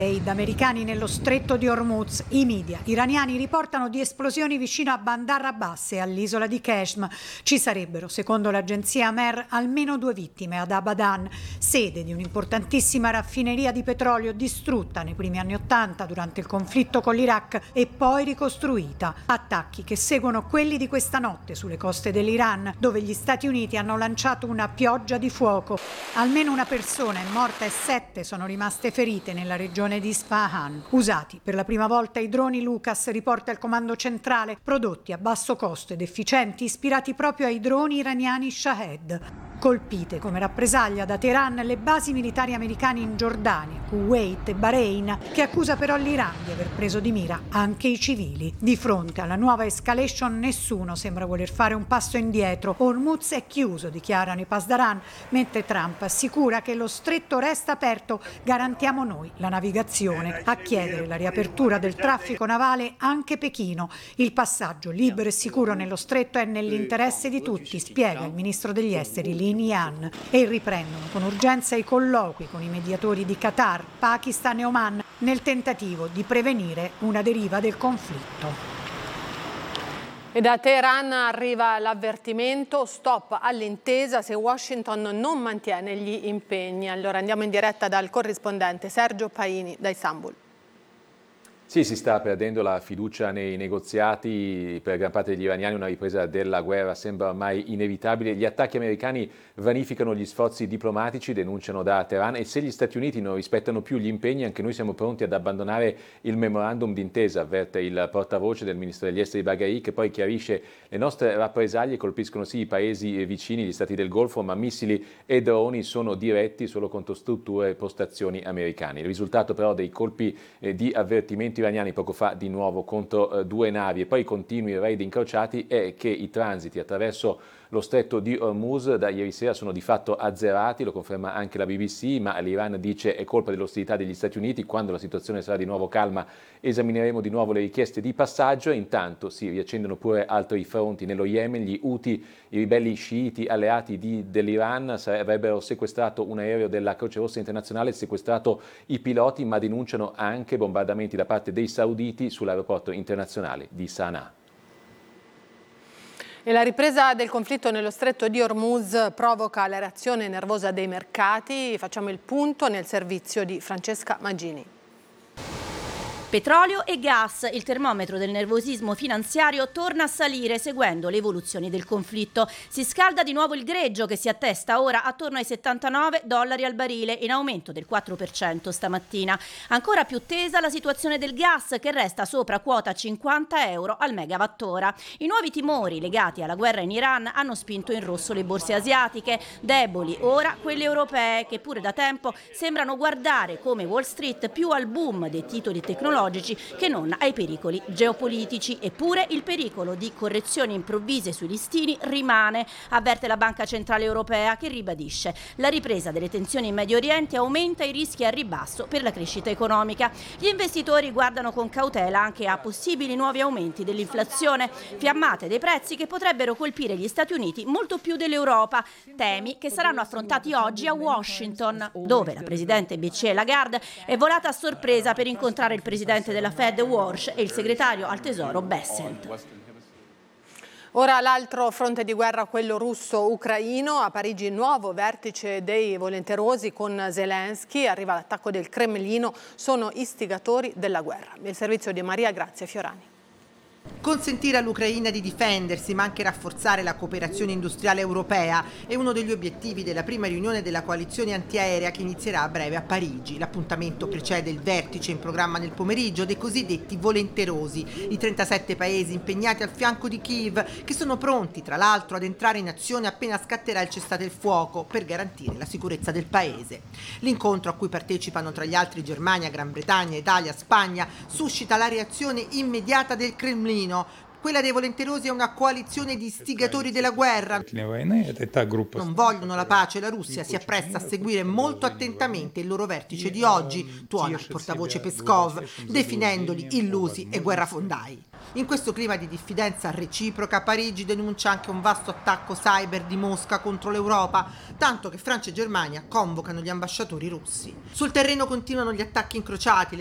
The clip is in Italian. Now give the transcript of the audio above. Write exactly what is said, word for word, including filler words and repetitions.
Aid americani nello stretto di Hormuz. I media iraniani riportano di esplosioni vicino a Bandar Abbas e all'isola di Qeshm. Ci sarebbero, secondo l'agenzia Mer, almeno due vittime ad Abadan, sede di un'importantissima raffineria di petrolio distrutta nei primi anni Ottanta durante il conflitto con l'Iraq e poi ricostruita. Attacchi che seguono quelli di questa notte sulle coste dell'Iran, dove gli Stati Uniti hanno lanciato una pioggia di fuoco. Almeno una persona è morta e sette sono rimaste ferite nella regione di Isfahan. Usati per la prima volta i droni Lucas, riporta il comando centrale, prodotti a basso costo ed efficienti, ispirati proprio ai droni iraniani Shahed. Colpite come rappresaglia da Teheran le basi militari americane in Giordania, Kuwait e Bahrain, che accusa però l'Iran di aver preso di mira anche i civili. Di fronte alla nuova escalation nessuno sembra voler fare un passo indietro. Hormuz è chiuso, dichiarano i Pasdaran, mentre Trump assicura che lo stretto resta aperto. Garantiamo noi la navigazione. A chiedere la riapertura del traffico navale anche Pechino. Il passaggio libero e sicuro nello stretto è nell'interesse di tutti, spiega il ministro degli esteri Lin Yan, e riprendono con urgenza i colloqui con i mediatori di Qatar, Pakistan e Oman nel tentativo di prevenire una deriva del conflitto. E da Teheran arriva l'avvertimento: stop all'intesa se Washington non mantiene gli impegni. Allora andiamo in diretta dal corrispondente Sergio Paini da Istanbul. Sì, si sta perdendo la fiducia nei negoziati per gran parte degli iraniani, una ripresa della guerra sembra ormai inevitabile. Gli attacchi americani vanificano gli sforzi diplomatici, denunciano da Teheran, e se gli Stati Uniti non rispettano più gli impegni, anche noi siamo pronti ad abbandonare il memorandum d'intesa, avverte il portavoce del ministro degli esteri Bagheri, che poi chiarisce: le nostre rappresaglie colpiscono sì i paesi vicini, gli stati del Golfo, ma missili e droni sono diretti solo contro strutture e postazioni americane. Il risultato però dei colpi eh, di avvertimento iraniani poco fa di nuovo contro eh, due navi e poi continui raid incrociati è che i transiti attraverso lo stretto di Hormuz da ieri sera sono di fatto azzerati, lo conferma anche la B B C, ma l'Iran dice è colpa dell'ostilità degli Stati Uniti. Quando la situazione sarà di nuovo calma esamineremo di nuovo le richieste di passaggio. E intanto si riaccendono pure altri fronti nello Yemen. Gli Houthi, i ribelli sciiti alleati di, dell'Iran, avrebbero sequestrato un aereo della Croce Rossa Internazionale, sequestrato i piloti, ma denunciano anche bombardamenti da parte dei sauditi sull'aeroporto internazionale di Sana'a. E la ripresa del conflitto nello stretto di Hormuz provoca la reazione nervosa dei mercati. Facciamo il punto nel servizio di Francesca Magini. Petrolio e gas, il termometro del nervosismo finanziario torna a salire seguendo le evoluzioni del conflitto. Si scalda di nuovo il greggio, che si attesta ora attorno ai settantanove dollari al barile, in aumento del quattro per cento stamattina. Ancora più tesa la situazione del gas, che resta sopra quota cinquanta euro al megawattora. I nuovi timori legati alla guerra in Iran hanno spinto in rosso le borse asiatiche, deboli ora quelle europee, che pure da tempo sembrano guardare come Wall Street più al boom dei titoli tecnologici che non ai pericoli geopolitici. Eppure il pericolo di correzioni improvvise sui listini rimane, avverte la Banca Centrale Europea, che ribadisce: la ripresa delle tensioni in Medio Oriente aumenta i rischi a ribasso per la crescita economica. Gli investitori guardano con cautela anche a possibili nuovi aumenti dell'inflazione, fiammate dei prezzi che potrebbero colpire gli Stati Uniti molto più dell'Europa, temi che saranno affrontati oggi a Washington, dove la presidente B C E Lagarde è volata a sorpresa per incontrare il presidente della Fed Walsh e il segretario al Tesoro Bessent. Ora l'altro fronte di guerra, quello russo-ucraino. A Parigi il nuovo vertice dei volenterosi con Zelensky. Arriva l'attacco del Cremlino, sono istigatori della guerra. Il servizio di Maria Grazia Fiorani. Consentire all'Ucraina di difendersi, ma anche rafforzare la cooperazione industriale europea è uno degli obiettivi della prima riunione della coalizione antiaerea, che inizierà a breve a Parigi. L'appuntamento precede il vertice in programma nel pomeriggio dei cosiddetti volenterosi, i trentasette paesi impegnati al fianco di Kiev, che sono pronti tra l'altro ad entrare in azione appena scatterà il cessate il fuoco per garantire la sicurezza del paese. L'incontro, a cui partecipano tra gli altri Germania, Gran Bretagna, Italia, Spagna, suscita la reazione immediata del Cremlino. Quella dei volenterosi è una coalizione di istigatori della guerra. Non vogliono la pace e la Russia si appresta a seguire molto attentamente il loro vertice di oggi, tuona il portavoce Peskov, definendoli illusi e guerrafondai. In questo clima di diffidenza reciproca, Parigi denuncia anche un vasto attacco cyber di Mosca contro l'Europa, tanto che Francia e Germania convocano gli ambasciatori russi. Sul terreno continuano gli attacchi incrociati.